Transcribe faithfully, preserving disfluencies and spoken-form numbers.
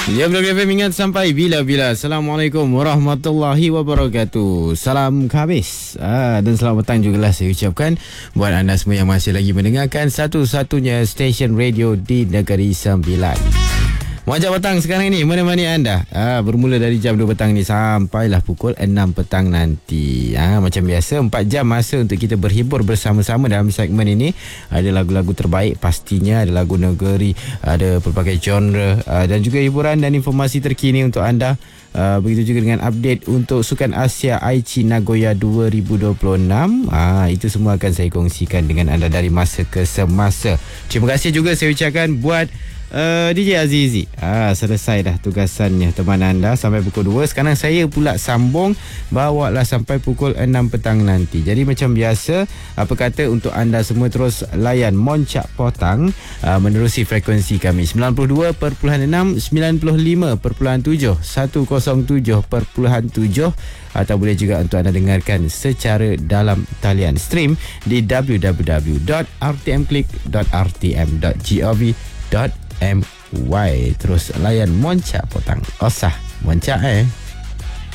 Ya, Blog F M ingat sampai bila-bila. Assalamualaikum warahmatullahi wabarakatuh. Salam khabis. Ah, dan selamat petang juga lah saya ucapkan buat anda semua yang masih lagi mendengarkan satu-satunya stesen radio di Negeri Sembilan. Wajah petang sekarang ini menemani anda ah, bermula dari jam dua petang ni sampailah pukul enam petang nanti. ah, Macam biasa empat jam masa untuk kita berhibur bersama-sama dalam segmen ini. Ada lagu-lagu terbaik pastinya, ada lagu negeri, ada pelbagai genre ah, dan juga hiburan dan informasi terkini untuk anda. Uh, begitu juga dengan update untuk Sukan Asia Aichi Nagoya dua ribu dua puluh enam. Ah, itu semua akan saya kongsikan dengan anda dari masa ke semasa. Terima kasih juga saya ucapkan buat Uh, D J Azizi. Ah, selesai dah tugasannya teman anda sampai pukul dua. Sekarang saya pula sambung bawalah sampai pukul enam petang nanti. Jadi macam biasa, apa kata untuk anda semua terus layan Moncak Potang uh, menerusi frekuensi kami sembilan puluh dua perpuluhan enam, sembilan puluh lima perpuluhan tujuh, seratus tujuh perpuluhan tujuh, atau boleh juga untuk anda dengarkan secara dalam talian stream di w w w dot r t m click dot r t m dot gov dot my. Terus layan Moncak Potang. Osah Moncak eh